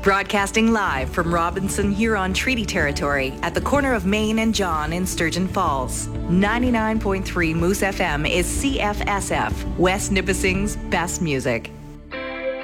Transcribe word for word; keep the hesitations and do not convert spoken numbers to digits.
Broadcasting live from Robinson Huron Treaty Territory at the corner of Main and John in Sturgeon Falls. ninety-nine point three Moose F M is C F S F, West Nipissing's best music.